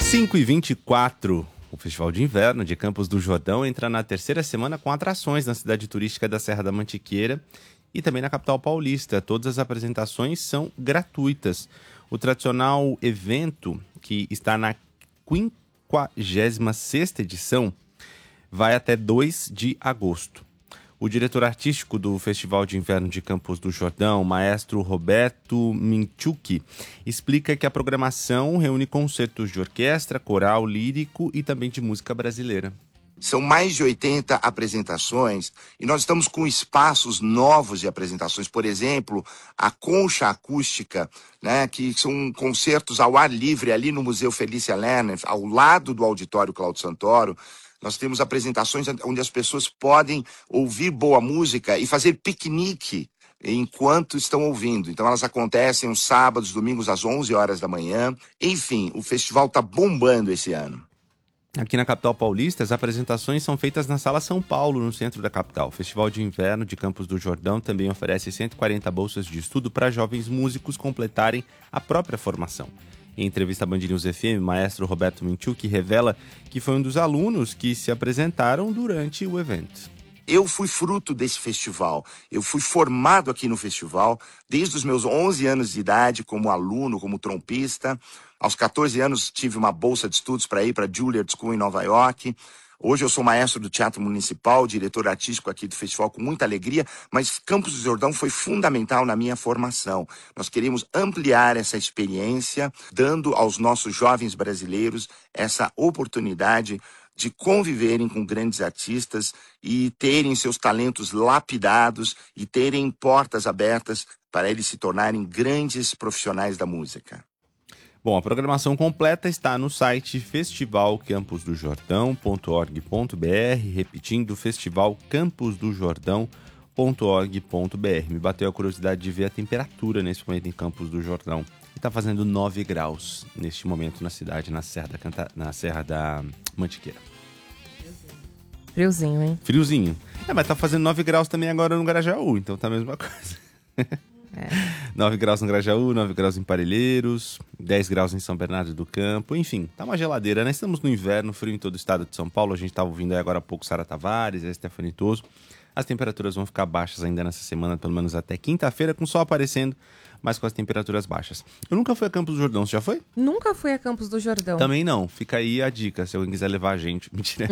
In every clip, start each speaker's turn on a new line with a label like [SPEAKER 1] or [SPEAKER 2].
[SPEAKER 1] 5h24, o Festival de Inverno de Campos do Jordão entra na terceira semana com atrações na cidade turística da Serra da Mantiqueira e também na capital paulista. Todas as apresentações são gratuitas. O tradicional evento, que está na 56ª edição, vai até 2 de agosto. O diretor artístico do Festival de Inverno de Campos do Jordão, maestro Roberto Minchuk, explica que a programação reúne concertos de orquestra, coral, lírico e também de música brasileira.
[SPEAKER 2] São mais de 80 apresentações e nós estamos com espaços novos de apresentações. Por exemplo, a Concha Acústica, né, que são concertos ao ar livre ali no Museu Felícia Lerner, ao lado do Auditório Cláudio Santoro. Nós temos apresentações onde as pessoas podem ouvir boa música e fazer piquenique enquanto estão ouvindo. Então elas acontecem os sábados, domingos às 11 horas da manhã. Enfim, o festival está bombando esse ano.
[SPEAKER 1] Aqui na capital paulista, as apresentações são feitas na Sala São Paulo, no centro da capital. O Festival de Inverno de Campos do Jordão também oferece 140 bolsas de estudo para jovens músicos completarem a própria formação. Em entrevista à Band News FM, o maestro Roberto Minchuk revela que foi um dos alunos que se apresentaram durante o evento.
[SPEAKER 2] Eu fui fruto desse festival. Eu fui formado aqui no festival desde os meus 11 anos de idade como aluno, como trompista. Aos 14 anos tive uma bolsa de estudos para ir para a Juilliard School em Nova York. Hoje eu sou maestro do Teatro Municipal, diretor artístico aqui do festival com muita alegria, mas Campos do Jordão foi fundamental na minha formação. Nós queremos ampliar essa experiência, dando aos nossos jovens brasileiros essa oportunidade de conviverem com grandes artistas e terem seus talentos lapidados e terem portas abertas para eles se tornarem grandes profissionais da música.
[SPEAKER 1] Bom, a programação completa está no site festivalcamposdojordão.org.br, repetindo, festivalcamposdojordão.org.br. Me bateu a curiosidade de ver a temperatura nesse momento em Campos do Jordão. E está fazendo 9 graus neste momento na cidade, na Serra da Mantiqueira.
[SPEAKER 3] Friozinho, hein?
[SPEAKER 1] Friozinho. Mas tá fazendo 9 graus também agora no Grajaú, então tá a mesma coisa. 9 graus no Grajaú, 9 graus em Parelheiros, 10 graus em São Bernardo do Campo, enfim, tá uma geladeira, né? Estamos no inverno, frio em todo o estado de São Paulo, a gente tava ouvindo aí agora há pouco Sara Tavares, a Stephanie Toso. As temperaturas vão ficar baixas ainda nessa semana, pelo menos até quinta-feira, com sol aparecendo, mas com as temperaturas baixas. Eu nunca fui a Campos do Jordão, você já foi?
[SPEAKER 3] Nunca fui a Campos do Jordão.
[SPEAKER 1] Também não, fica aí a dica, se alguém quiser levar a gente. Mentira.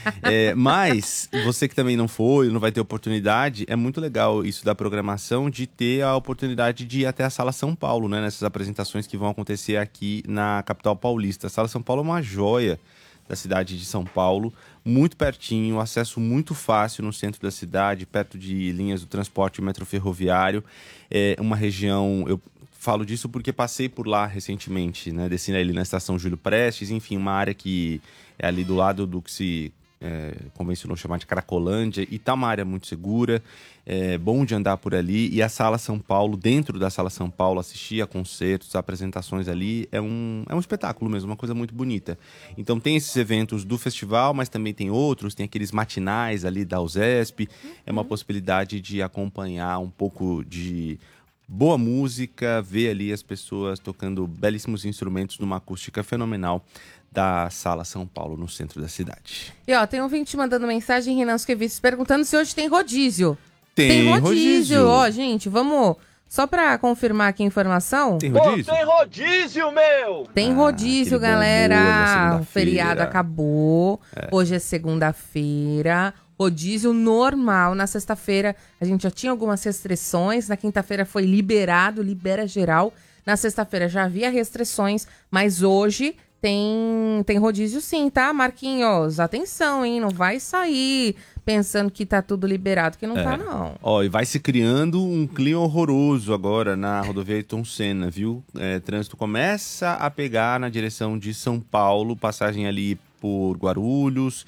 [SPEAKER 1] Mas, você que também não foi, não vai ter oportunidade, é muito legal isso da programação, de ter a oportunidade de ir até a Sala São Paulo, né? Nessas apresentações que vão acontecer aqui na capital paulista. A Sala São Paulo é uma joia da cidade de São Paulo, muito pertinho, acesso muito fácil no centro da cidade, perto de linhas do transporte metroferroviário. É uma região, eu falo disso porque passei por lá recentemente, né? Desci ali na estação Júlio Prestes, enfim, uma área que é ali do lado do que se convencionou chamar de Cracolândia, e tá uma área muito segura, é bom de andar por ali, e a Sala São Paulo, dentro da Sala São Paulo, assistir a concertos, apresentações ali, é um espetáculo mesmo, uma coisa muito bonita. Então tem esses eventos do festival, mas também tem outros, tem aqueles matinais ali da USESP, é uma possibilidade de acompanhar um pouco de boa música, ver ali as pessoas tocando belíssimos instrumentos numa acústica fenomenal da Sala São Paulo, no centro da cidade.
[SPEAKER 3] E ó, tem um ouvinte mandando mensagem, Renan Suquevicius, perguntando se hoje tem rodízio.
[SPEAKER 1] Tem rodízio.
[SPEAKER 3] Ó, gente, vamos... Só pra confirmar aqui a informação.
[SPEAKER 1] Tem rodízio?
[SPEAKER 4] Tem rodízio, meu!
[SPEAKER 3] Tem rodízio,
[SPEAKER 1] aquele
[SPEAKER 3] galera.
[SPEAKER 1] bom
[SPEAKER 3] O feriado acabou. Hoje é segunda-feira. Rodízio normal. Na sexta-feira a gente já tinha algumas restrições. Na quinta-feira foi liberado, libera geral. Na sexta-feira já havia restrições, mas hoje tem rodízio sim, tá, Marquinhos? Atenção, hein? Não vai sair pensando que tá tudo liberado, que não tá, não.
[SPEAKER 1] Ó, e vai se criando um clima horroroso agora na rodovia Ayrton Senna, viu? Trânsito começa a pegar na direção de São Paulo, passagem ali por Guarulhos.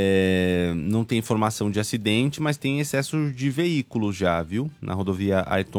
[SPEAKER 1] Não tem informação de acidente, mas tem excesso de veículos já, viu? Na rodovia Ayrton